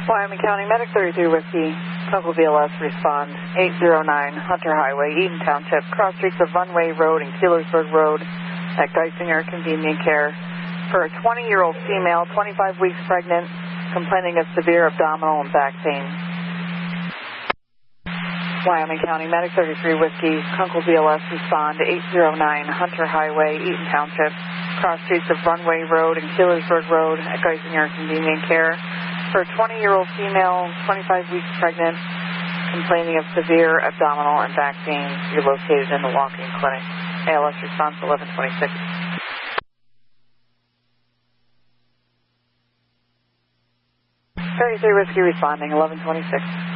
Wyoming County Medic 33 Whiskey, Uncle BLS, respond 809 Hunter Highway, Eaton Township, cross streets of Runway Road and Keelersburg Road at Geisinger Convenient Care for a 20-year-old female, 25 weeks pregnant, complaining of severe abdominal and back pain. Wyoming County Medic 33 Whiskey, Uncle BLS, respond 809 Hunter Highway, Eaton Township, cross streets of Runway Road and Keelersburg Road at Geisinger Convenient Care for a 20-year-old female, 25 weeks pregnant, complaining of severe abdominal and back pain. You're located in the walk-in clinic. ALS response 1126. 33 Whiskey responding 1126.